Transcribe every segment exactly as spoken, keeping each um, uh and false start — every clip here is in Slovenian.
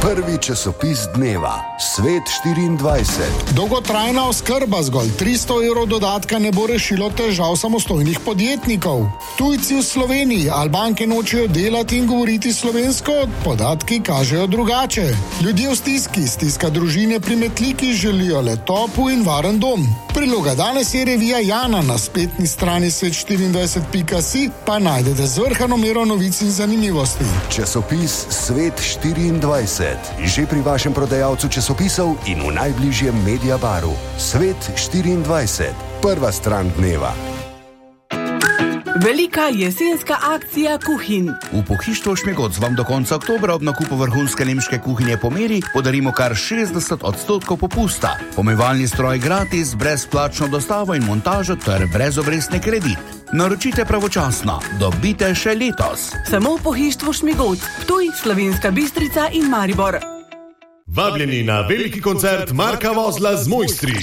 Prvi časopis dneva, Svet štiriindvajset. Dolgotrajna oskrba zgolj tristo evrov dodatka ne bo rešilo težav samostojnih podjetnikov. Tujci v Sloveniji, Albanke nočejo delati in govoriti slovensko, podatki kažejo drugače. Ljudje v stiski, stiska družine pri Metliki želijo le topel in varen dom. Priloga danes je revija Jana, na spletni strani svet štiriindvajset pika si pa najdete zvrhano mero novic in zanimivosti. Časopis Svet štiriindvajset. Že pri vašem prodajalcu časopisov in v najbližjem Mediabaru. Svet štiriindvajset. Prva stran dneva. Velika jesenska akcija kuhinj. V Pohištvu Šmigoc vam do konca oktobra ob nakupu vrhunske nemške kuhinje po meri podarimo kar šestdeset odstotkov popusta. Pomivalni stroj gratis, brezplačno dostavo in montažo ter brezobrestni kredit. Naročite pravočasno, dobite še letos. Samo v Pohištvu Šmigoc, Ptuj, Slovenska Bistrica in Maribor. Vabljeni na veliki koncert Marka Vozla z Mojstri.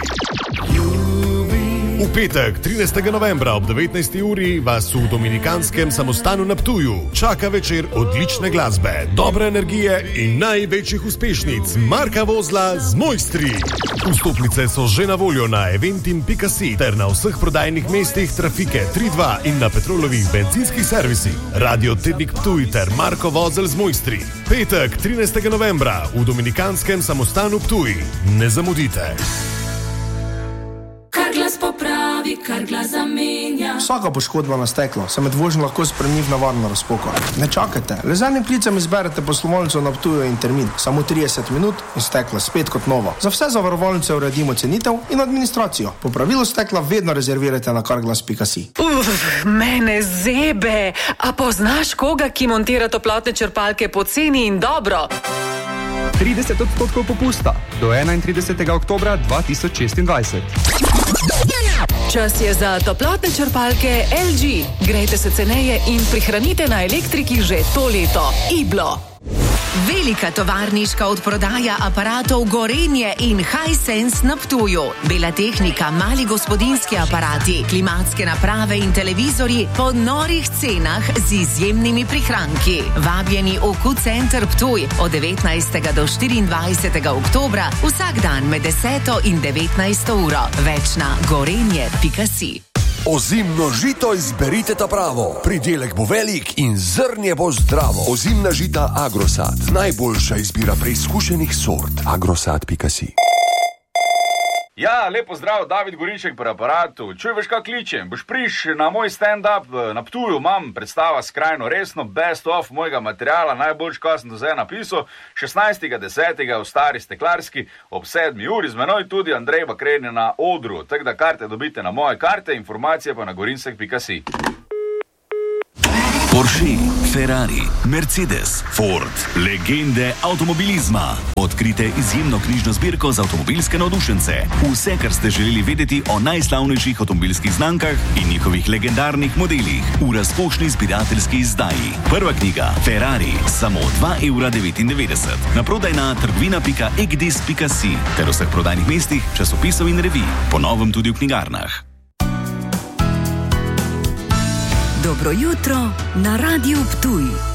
V petek, trinajstega novembra ob devetnajsti uri vas v Dominikanskem samostanu na Ptuju čaka večer odlične glasbe, dobre energije in največjih uspešnic Marka Vozla z Mojstri. Vstopnice so že na voljo na eventim pika si ter na vseh prodajnih mestih Trafike tri dva in na Petrolovih bencinskih servisih. Radio Tednik Ptuj ter Marko Vozel z Mojstri. Petek, trinajstega novembra v Dominikanskem samostanu Ptuj. Ne zamudite. Kar glas popravi, kar glas zamenja. Vsaka poškodba na steklo se med vožnjo lahko spremeni v nevarno razpoko. Ne čakajte, le z enim klicem izberete poslovalnico na Ptuju in termin. Samo trideset minut in steklo spet kot novo. Za vse zavarovalnice uredimo cenitev in administracijo. Popravilo stekla vedno rezervirajte na karglas pika si. Uf, mene zebe. A poznaš koga, ki montira toplotne črpalke po ceni in dobro? trideset odstotkov popusta do enaintridesetega oktobra dva tisoč šestindvajset. Čas je za toplotne črpalke el dži. Grejte se ceneje in prihranite na elektriki že to leto. Iblo. Velika tovarniška odprodaja aparatov Gorenje in Hisense na Ptuju. Bela tehnika, mali gospodinjski aparati, klimatske naprave in televizorji po norih cenah z izjemnimi prihranki. Vabljeni v Q-center Ptuj od devetnajstega do štiriindvajsetega oktobra vsak dan med deseto in devetnajsto uro. Več na gorenje pika si. Ozimno žito izberite ta pravo. Pridelek bo velik in zrnje bo zdravo. Ozimna žita Agrosat. Najboljša izbira preizkušenih sort. Agrosat pika si. Ja, lepo zdrav, David Goriček pri aparatu. Čuj, veš kak kličem? Boš priš na moj stand-up na Ptuju, imam predstava skrajno resno, best of mojega materiala, najboljš, kaj sem do zdaj napisal, šestnajstega desetega v Stari Steklarski ob sedmi uri, z menoj tudi Andrej Bakrenje na odru. Tako da karte dobite na moje karte, informacije pa na gorinsek pika si. Porsche, Ferrari, Mercedes, Ford, legende avtomobilizma. Odkrite izjemno knjižno zbirko za avtomobilske navdušence. Vse, kar ste želeli vedeti o najslavnejših avtomobilskih znamkah in njihovih legendarnih modelih v razkošni zbirateljski izdaji. Prva knjiga Ferrari, samo dva evra devetindevetdeset. Naprodaj na trgovina pika egdis pika si ter vseh prodajnih mestih, časopisov in revij. Po novem tudi v knjigarnah. Dobro jutro na Radiu Ptuj.